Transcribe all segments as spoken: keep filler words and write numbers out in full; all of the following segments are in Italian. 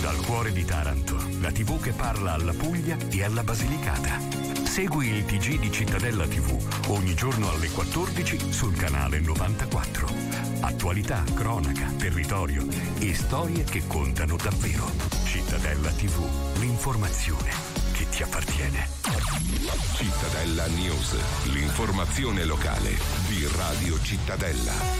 Dal cuore di Taranto, la tivù che parla alla Puglia e alla Basilicata. Segui il T G di Cittadella tivù ogni giorno alle quattordici sul canale novantaquattro. Attualità, cronaca, territorio e storie che contano davvero. Cittadella tivù, l'informazione che ti appartiene. Cittadella News, l'informazione locale di Radio Cittadella.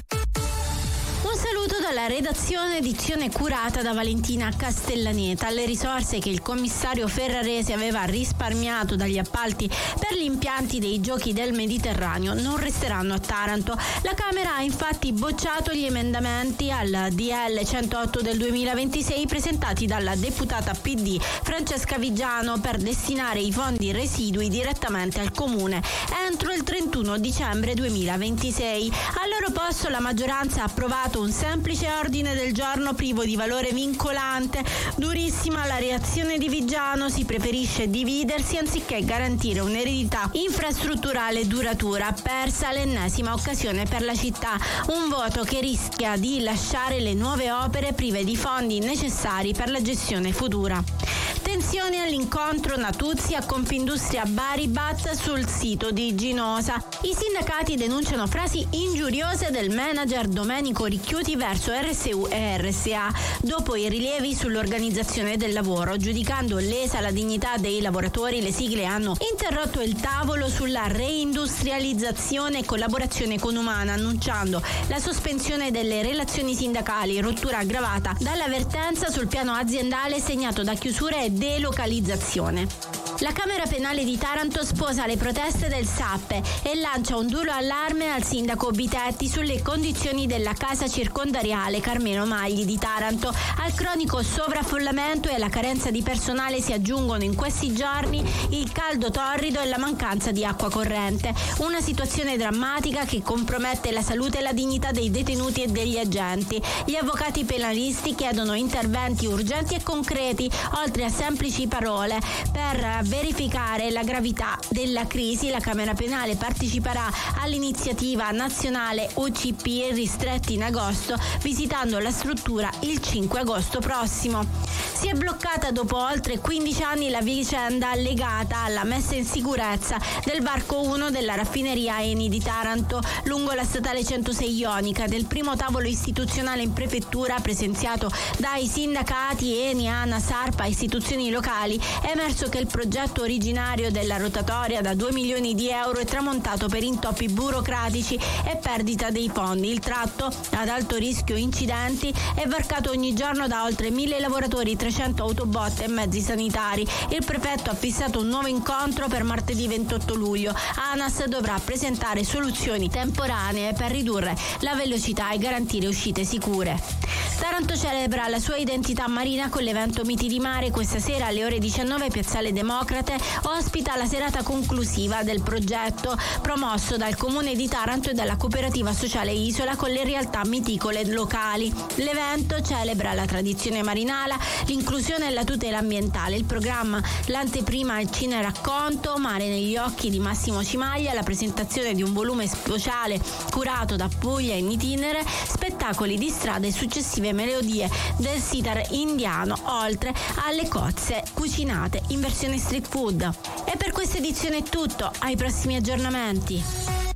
Un saluto dalla redazione, edizione curata da Valentina Castellaneta. Le risorse che il commissario ferrarese aveva risparmiato dagli appalti per gli impianti dei giochi del Mediterraneo non resteranno a Taranto. La Camera ha infatti bocciato gli emendamenti al D L centootto del duemilaventisei presentati dalla deputata P D Francesca Vigiano per destinare i fondi residui direttamente al comune entro il trentuno dicembre duemilaventisei. Al loro posto la maggioranza ha approvato un semplice ordine del giorno privo di valore vincolante. Durissima la reazione di Vigiano, si preferisce dividersi anziché garantire un'eredità infrastrutturale duratura. Persa l'ennesima occasione per la città, un voto che rischia di lasciare le nuove opere prive di fondi necessari per la gestione futura. Tensione all'incontro Natuzia-Confindustria Baribat sul sito di Ginosa. I sindacati denunciano frasi ingiuriose del manager Domenico Ricchiuti verso R S U e R S A dopo i rilievi sull'organizzazione del lavoro. Giudicando lesa la dignità dei lavoratori, le sigle hanno interrotto il tavolo sulla reindustrializzazione e collaborazione con Umana, annunciando la sospensione delle relazioni sindacali, rottura aggravata dall'avvertenza sul piano aziendale segnato da chiusure e delocalizzazione. La Camera Penale di Taranto sposa le proteste del Sappe e lancia un duro allarme al sindaco Bitetti sulle condizioni della casa circondariale Carmelo Magli di Taranto. Al cronico sovraffollamento e alla carenza di personale si aggiungono in questi giorni il caldo torrido e la mancanza di acqua corrente. Una situazione drammatica che compromette la salute e la dignità dei detenuti e degli agenti. Gli avvocati penalisti chiedono interventi urgenti e concreti, oltre a semplici parole. Per verificare la gravità della crisi, la Camera Penale parteciperà all'iniziativa nazionale U C P ristretti in agosto, visitando la struttura il cinque agosto prossimo. Si è bloccata dopo oltre quindici anni la vicenda legata alla messa in sicurezza del varco uno della raffineria Eni di Taranto lungo la statale centosei Ionica. Del primo tavolo istituzionale in prefettura presenziato dai sindacati Eni, ANA, SARPA, istituzioni locali, è emerso che il progetto originario della rotatoria da due milioni di euro è tramontato per intoppi burocratici e perdita dei fondi. Il tratto, ad alto rischio incidenti, è varcato ogni giorno da oltre mille lavoratori, trecento autobotte e mezzi sanitari. Il prefetto ha fissato un nuovo incontro per martedì ventotto luglio. ANAS dovrà presentare soluzioni temporanee per ridurre la velocità e garantire uscite sicure. Taranto celebra la sua identità marina con l'evento Miti di Mare. Questa sera alle ore diciannove Piazzale Democrate ospita la serata conclusiva del progetto promosso dal Comune di Taranto e dalla Cooperativa Sociale Isola con le realtà miticole locali. L'evento celebra la tradizione marinara, l'inclusione e la tutela ambientale. Il programma, l'anteprima al cineracconto Mare negli occhi di Massimo Cimaglia, la presentazione di un volume speciale curato da Puglia in itinere, spettacoli di strada e successive melodie del sitar indiano, oltre alle cozze cucinate in versione street food. E per questa edizione è tutto, ai prossimi aggiornamenti.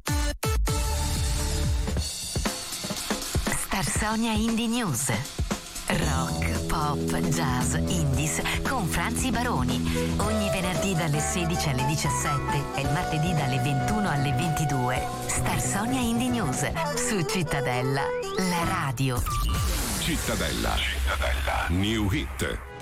Star Sonia Indie News. Rock, pop, jazz, indies con Franzi Baroni. Ogni venerdì dalle sedici alle diciassette e il martedì dalle ventuno alle ventidue. Star Sonia Indie News su Cittadella, la radio. Cittadella. Cittadella. New Hit.